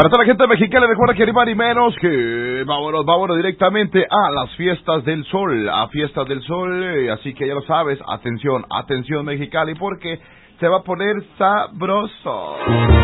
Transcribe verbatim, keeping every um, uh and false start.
para toda la gente de Mexicali, recuerda que ni más ni menos que vámonos, vámonos directamente a las fiestas del sol, a fiestas del sol, eh, así que ya lo sabes, atención, atención Mexicali, porque se va a poner sabroso.